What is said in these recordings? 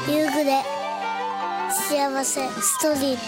夕暮れ、幸せストリー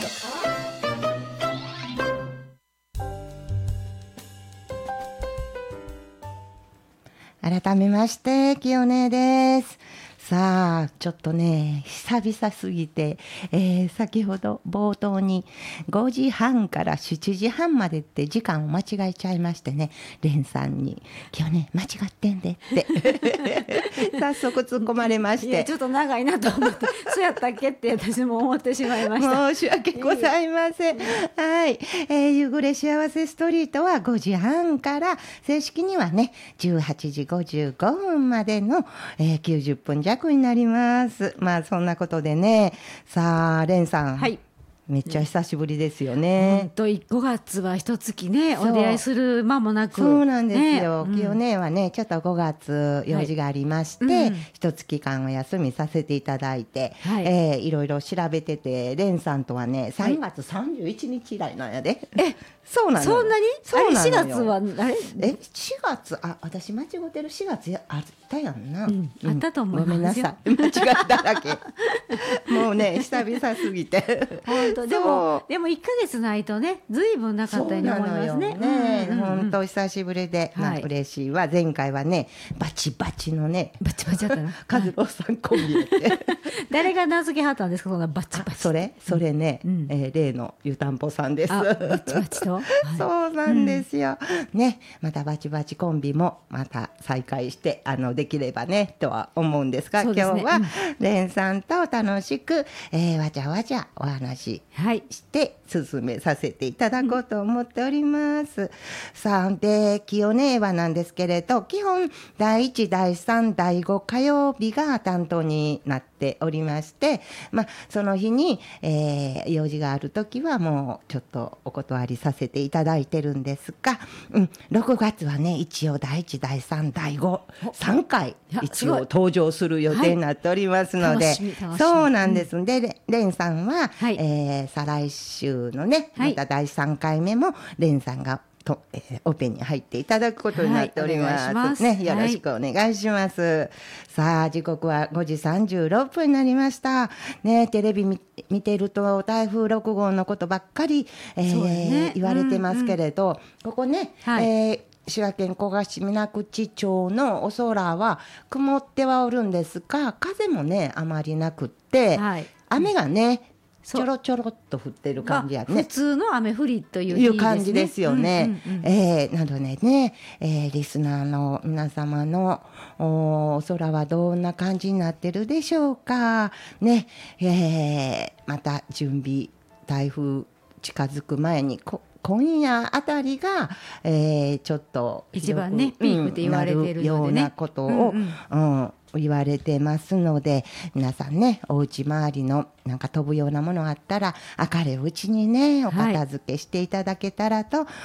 ト。改めまして清音です。さあちょっとね久々すぎて、先ほど冒頭に5時半から7時半までって時間を間違えちゃいましてね、レンさんに「今日ね間違ってんで」って早速突っ込まれまして、 いやちょっと長いなと思ってそうやったっけって私も思ってしまいました。 申し訳ございません。はい、夕暮れ幸せストリートは5時半から正式にはね18時55分までの、90分弱になります。まあそんなことでね、さあレンさん、 はい、 めっちゃ久しぶりですよね。 5月は一月ねお出会いする間もなく。 そうなんですよ、 ね、 清音はねちょっと5月用事がありまして、 はい、 一月間お休みさせていただいて、はい、いろいろ調べてて、レンさんとはね3月31日以来なんやで。そうなの。 そんなにそうなのよ。 4月はあれ 4月私間違ってる。4月あったやんな、 あったと思いますよ。 ごめんなさい間違っただけもうね久々すぎて本当でも1ヶ月ないとねずいぶんなかったように思いますね。 本当久しぶりで、まあ、嬉しいわ。前回はねバチバチのねバチバチだったな和郎さんコンビで誰が名付けはったんですかそんなバチバチ。 それね、例の湯たんぽさんです。 バチバチとそうなんですよ、ね、またバチバチコンビもまた再開してできればねとは思うんですが、今日はレンさんと楽しく、わちゃわちゃお話して進めさせていただこうと思っております。さあで清音はなんですけれど、基本第1第3第5火曜日が担当になっておりまして、まあ、その日に、用事がある時はもうちょっとお断りさせていただいてるんですが、6月はね一応第1第3第53回一応登場する予定になっておりますので、そうなんです。でレンさんは、再来週のねまた第3回目もレンさんがオペに入っていただくことになっております、ね、よろしくお願いします、さあ時刻は5時36分になりました、ね、テレビ見てると台風6号のことばっかり、言われてますけれど、ここね、滋賀県古賀市水口町のお空は曇ってはおるんですが、風もねあまりなくって、雨がねちょろちょろっと降ってる感じやね、 普通の雨降りという感じですよね。なのでね、リスナーの皆様のお空はどんな感じになってるでしょうかね。また準備、台風近づく前に今夜あたりが、ちょっと一番ねピークって言われてるのでね、 ようなことを、言われてますので、皆さんねお家周りのなんか飛ぶようなものがあったら明るいうちにねお片付けしていただけたらと